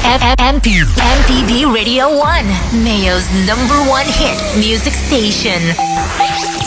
MTV Radio 1, Mayo's #1 hit music station.